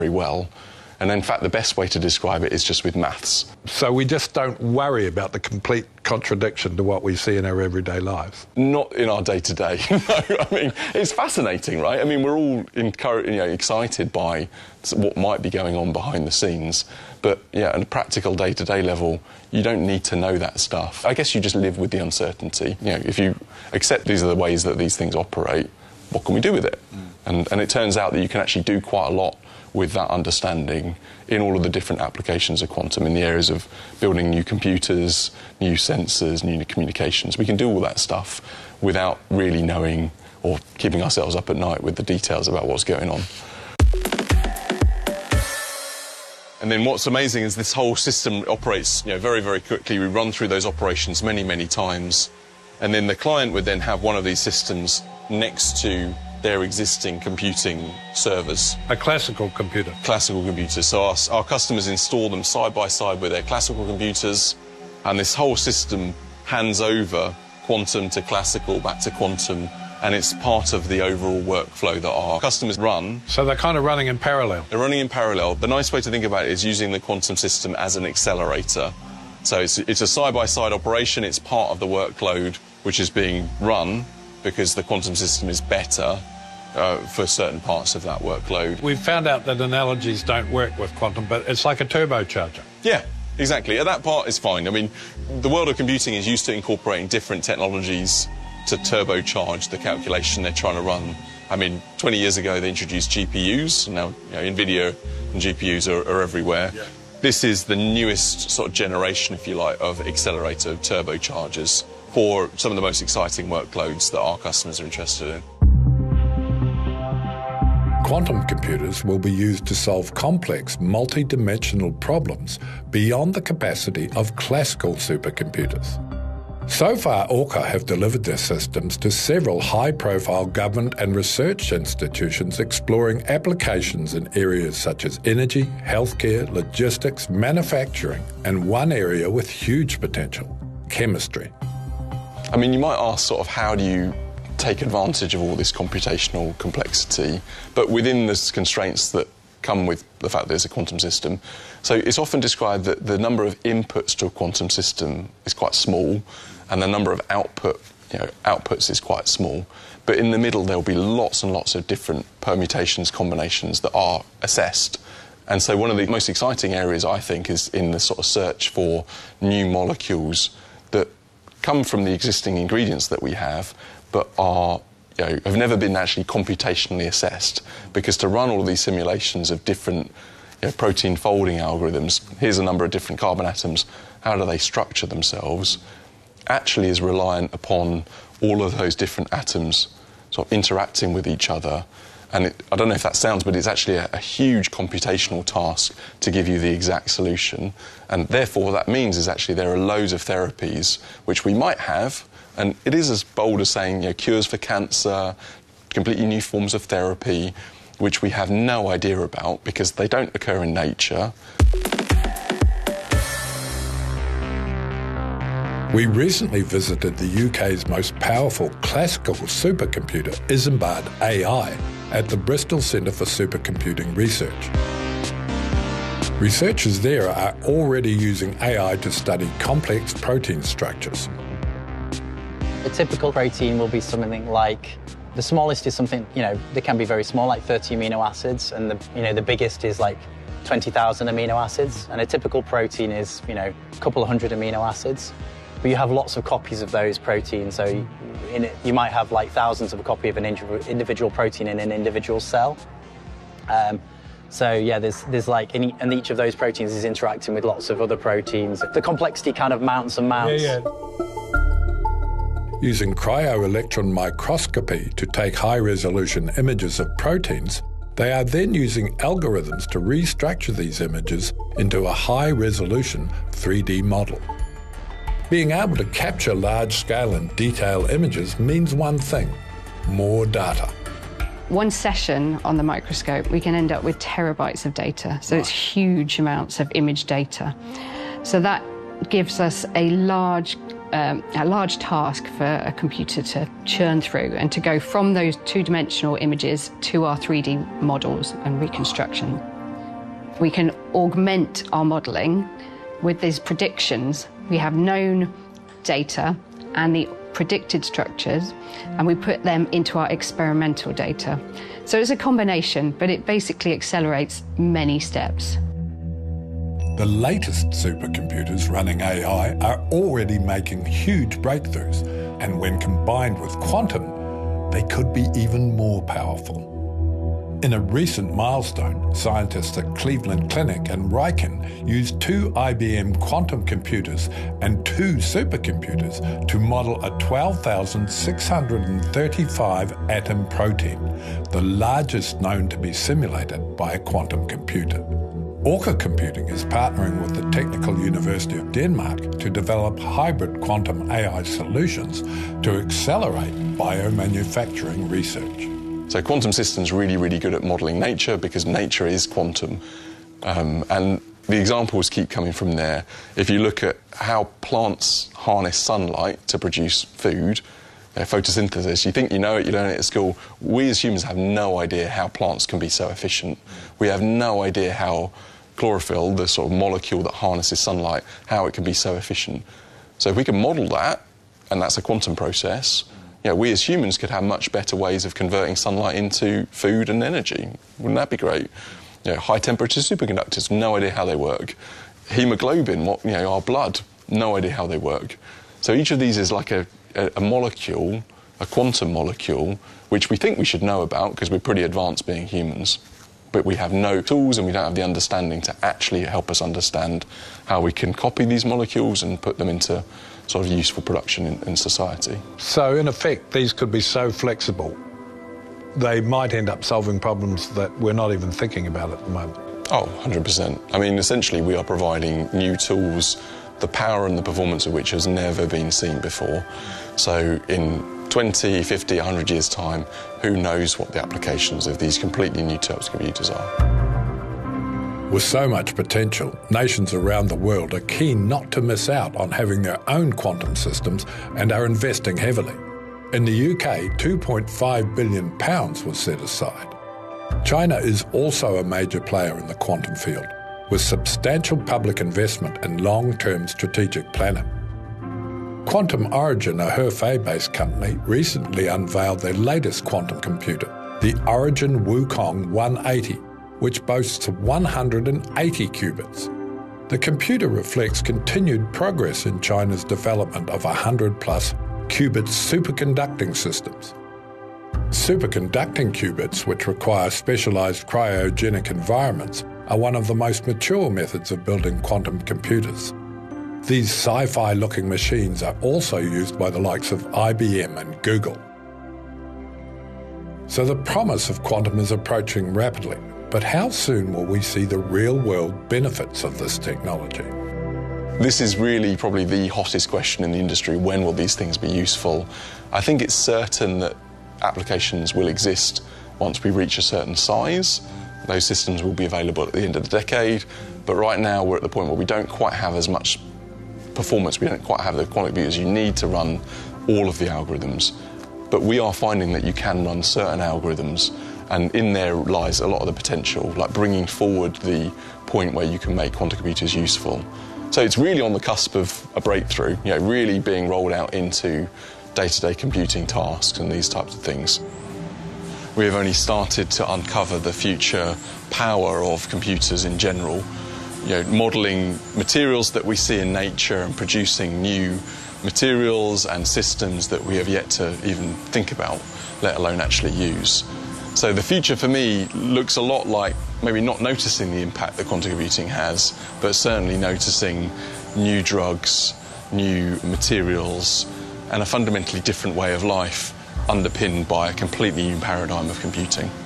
very well. And in fact, the best way to describe it is just with maths. So we just don't worry about the complete contradiction to what we see in our everyday lives? Not in our day-to-day, no. I mean, it's fascinating, right? I mean, we're all excited by what might be going on behind the scenes. But, yeah, at a practical day-to-day level, you don't need to know that stuff. I guess you just live with the uncertainty. You know, if you accept these are the ways that these things operate, what can we do with it? And it turns out that you can actually do quite a lot with that understanding in all of the different applications of quantum in the areas of building new computers, new sensors, new communications. We can do all that stuff without really knowing or keeping ourselves up at night with the details about what's going on. And then what's amazing is this whole system operates, very, very quickly. We run through those operations many, many times. And then the client would then have one of these systems next to their existing computing servers. A classical computer? Classical computers. So our customers install them side by side with their classical computers, and this whole system hands over quantum to classical, back to quantum, and it's part of the overall workflow that our customers run. So they're kind of running in parallel? They're running in parallel. The nice way to think about it is using the quantum system as an accelerator. So it's a side-by-side operation. It's part of the workload which is being run because the quantum system is better for certain parts of that workload. We've found out that analogies don't work with quantum, but it's like a turbocharger. Yeah, exactly. That part is fine. I mean, the world of computing is used to incorporating different technologies to turbocharge the calculation they're trying to run. I mean, 20 years ago they introduced GPUs, and now NVIDIA and GPUs are everywhere. Yeah. This is the newest sort of generation, if you like, of accelerator turbochargers for some of the most exciting workloads that our customers are interested in. Quantum computers will be used to solve complex, multi-dimensional problems beyond the capacity of classical supercomputers. So far, Orca have delivered their systems to several high-profile government and research institutions exploring applications in areas such as energy, healthcare, logistics, manufacturing, and one area with huge potential, chemistry. I mean, you might ask sort of how do you take advantage of all this computational complexity, but within the constraints that come with the fact that there's a quantum system. So it's often described that the number of inputs to a quantum system is quite small, and the number of outputs is quite small. But in the middle, there'll be lots and lots of different permutations, combinations that are assessed. And so one of the most exciting areas, I think, is in the sort of search for new molecules that come from the existing ingredients that we have, but are have never been actually computationally assessed, because to run all of these simulations of different protein folding algorithms, here's a number of different carbon atoms, how do they structure themselves, actually is reliant upon all of those different atoms sort of interacting with each other. And I don't know if that sounds, but it's actually a huge computational task to give you the exact solution. And therefore what that means is actually there are loads of therapies which we might have, and it is as bold as saying cures for cancer, completely new forms of therapy, which we have no idea about because they don't occur in nature. We recently visited the UK's most powerful classical supercomputer, Isambard AI, at the Bristol Centre for Supercomputing Research. Researchers there are already using AI to study complex protein structures. A typical protein will be something like, the smallest is something, they can be very small, like 30 amino acids, and the biggest is like 20,000 amino acids, and a typical protein is, a couple of hundred amino acids. But you have lots of copies of those proteins, so in it, you might have like thousands of a copy of an individual protein in an individual cell. So yeah, there's like, and each of those proteins is interacting with lots of other proteins. The complexity kind of mounts and mounts. Yeah. Using cryo-electron microscopy to take high-resolution images of proteins, they are then using algorithms to restructure these images into a high-resolution 3D model. Being able to capture large-scale and detailed images means one thing: more data. One session on the microscope, we can end up with terabytes of data, so it's huge amounts of image data. So that gives us a large task for a computer to churn through and to go from those two-dimensional images to our 3D models and reconstruction. We can augment our modelling with these predictions. We have known data and the predicted structures, and we put them into our experimental data. So it's a combination, but it basically accelerates many steps. The latest supercomputers running AI are already making huge breakthroughs, and when combined with quantum, they could be even more powerful. In a recent milestone, scientists at Cleveland Clinic and Riken used 2 IBM quantum computers and 2 supercomputers to model a 12,635 atom protein, the largest known to be simulated by a quantum computer. Orca Computing is partnering with the Technical University of Denmark to develop hybrid quantum AI solutions to accelerate biomanufacturing research. So quantum systems are really, really good at modelling nature because nature is quantum. And the examples keep coming from there. If you look at how plants harness sunlight to produce food, photosynthesis, you think you know it, you learn it at school. We as humans have no idea how plants can be so efficient. We have no idea how chlorophyll, the sort of molecule that harnesses sunlight, how it can be so efficient. So if we can model that, and that's a quantum process, we as humans could have much better ways of converting sunlight into food and energy. Wouldn't that be great? High temperature superconductors, no idea how they work. Hemoglobin, our blood, no idea how they work. So each of these is like a molecule, a quantum molecule, which we think we should know about because we're pretty advanced being humans. But we have no tools and we don't have the understanding to actually help us understand how we can copy these molecules and put them into sort of useful production in society. So in effect, these could be so flexible, they might end up solving problems that we're not even thinking about at the moment. Oh, 100%. I mean, essentially we are providing new tools, the power and the performance of which has never been seen before. So in 20, 50, 100 years' time, who knows what the applications of these completely new types of computers are. With so much potential, nations around the world are keen not to miss out on having their own quantum systems and are investing heavily. In the UK, £2.5 billion was set aside. China is also a major player in the quantum field, with substantial public investment and long-term strategic planning. Quantum Origin, a Hefei-based company, recently unveiled their latest quantum computer, the Origin Wukong 180, which boasts 180 qubits. The computer reflects continued progress in China's development of 100-plus qubit superconducting systems. Superconducting qubits, which require specialised cryogenic environments, are one of the most mature methods of building quantum computers. These sci-fi-looking machines are also used by the likes of IBM and Google. So the promise of quantum is approaching rapidly. But how soon will we see the real-world benefits of this technology? This is really probably the hottest question in the industry. When will these things be useful? I think it's certain that applications will exist once we reach a certain size. Those systems will be available at the end of the decade. But right now we're at the point where we don't quite have as much performance. We don't quite have the quantum computers you need to run all of the algorithms. But we are finding that you can run certain algorithms, and in there lies a lot of the potential, like bringing forward the point where you can make quantum computers useful. So it's really on the cusp of a breakthrough, really being rolled out into day-to-day computing tasks and these types of things. We have only started to uncover the future power of computers in general, modelling materials that we see in nature and producing new materials and systems that we have yet to even think about, let alone actually use. So the future for me looks a lot like maybe not noticing the impact that quantum computing has, but certainly noticing new drugs, new materials, and a fundamentally different way of life underpinned by a completely new paradigm of computing.